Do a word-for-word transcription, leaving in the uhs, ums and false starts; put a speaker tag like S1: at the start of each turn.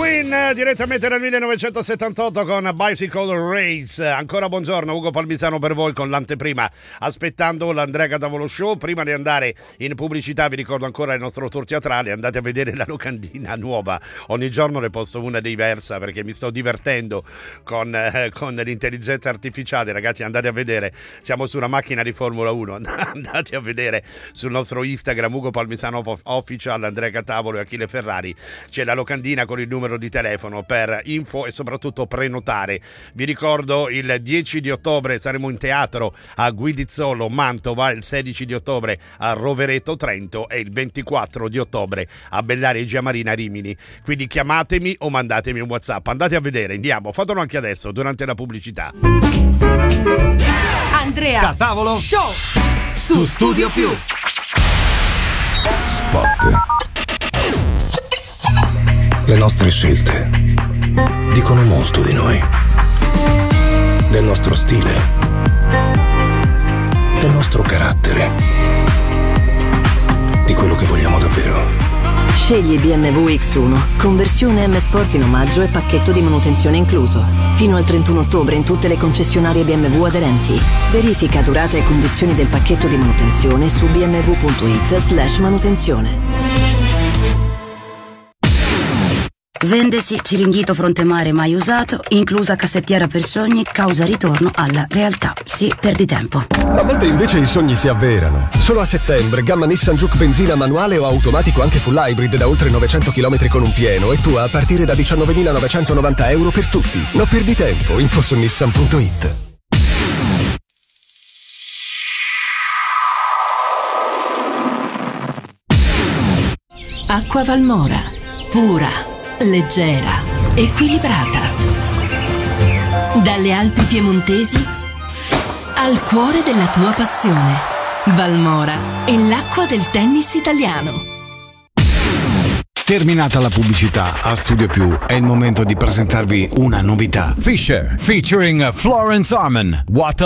S1: Queen direttamente dal millenovecentosettantotto con Bicycle Race. Ancora buongiorno, Ugo Palmisano per voi con l'anteprima, aspettando l'Andrea Catavolo Show. Prima di andare in pubblicità vi ricordo ancora il nostro tour teatrale, andate a vedere la locandina nuova, ogni giorno ne posto una diversa perché mi sto divertendo con, eh, con l'intelligenza artificiale. Ragazzi, andate a vedere, siamo su una macchina di Formula uno, andate a vedere sul nostro Instagram Ugo Palmisano Official, Andrea Catavolo e Achille Ferrari, c'è la locandina con il numero di telefono per info e soprattutto prenotare. Vi ricordo il dieci di ottobre saremo in teatro a Guidizzolo, Mantova, il sedici di ottobre a Rovereto, Trento e il ventiquattro di ottobre a Bellaregia Marina, Rimini. Quindi chiamatemi o mandatemi un WhatsApp, andate a vedere, andiamo, fatelo anche adesso durante la pubblicità.
S2: Andrea
S3: Catavolo
S2: Show
S3: su Studio Più.
S4: Spot. Le nostre scelte dicono molto di noi, del nostro stile, del nostro carattere, di quello che vogliamo davvero.
S5: Scegli B M W X uno, conversione M Sport in omaggio e pacchetto di manutenzione incluso. Fino al trentuno ottobre in tutte le concessionarie B M W aderenti. Verifica durata e condizioni del pacchetto di manutenzione su b m w punto i t slash manutenzione.
S6: Vendesi Ciringhito Frontemare mai usato, inclusa cassettiera per sogni, causa ritorno alla realtà. Sì, perdi tempo.
S3: A volte invece i sogni si avverano. Solo a settembre, gamma Nissan Juke benzina manuale o automatico anche full hybrid da oltre novecento chilometri con un pieno e tua a partire da diciannovemilanovecentovananta euro per tutti. Non perdi tempo, info su nissan punto i t.
S7: Acqua Valmora, pura, leggera, equilibrata. Dalle Alpi piemontesi al cuore della tua passione. Valmora è l'acqua del tennis italiano.
S8: Terminata la pubblicità, a Studio Più è il momento di presentarvi una novità. Fisher featuring Florence Arman, What a